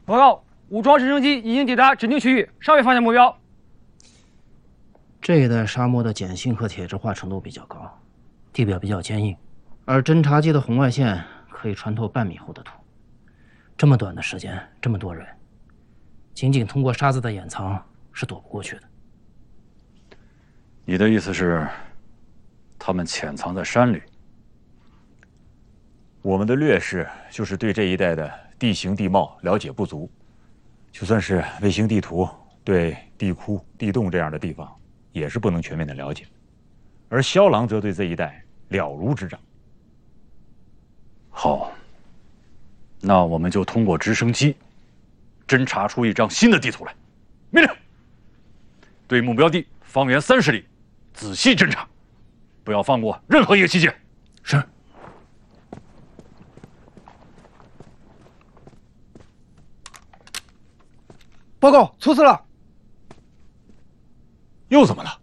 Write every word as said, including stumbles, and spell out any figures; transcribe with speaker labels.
Speaker 1: 报告，武装直升机已经抵达指定区域，尚未发现目标。
Speaker 2: 这一带沙漠的碱性和铁质化程度比较高，地表比较坚硬，而侦察机的红外线可以穿透半米厚的土。这么短的时间，这么多人，仅仅通过沙子的掩藏是躲不过去的。
Speaker 3: 你的意思是，他们潜藏在山里？
Speaker 4: 我们的劣势就是对这一带的地形地貌了解不足，就算是卫星地图，对地窟、地洞这样的地方也是不能全面的了解。而萧郎则对这一带了如指掌。
Speaker 3: 好，那我们就通过直升机侦查出一张新的地图来。命令：对目标地方圆三十里仔细侦查，不要放过任何一个细节。
Speaker 2: 是。
Speaker 1: 报告，出事了！
Speaker 4: 又怎么了？